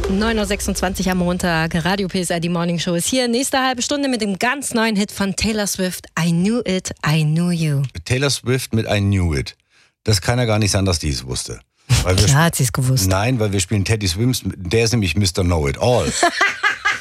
9.26 Uhr am Montag, Radio PSR, die Morning Show ist hier. Nächste halbe Stunde mit dem ganz neuen Hit von Taylor Swift, I Knew It, I Knew You. Taylor Swift mit I Knew It. Das kann ja gar nicht sein, dass die es wusste. Klar hat sie es gewusst. Nein, weil wir spielen Teddy Swims, der ist nämlich Mr. Know It All.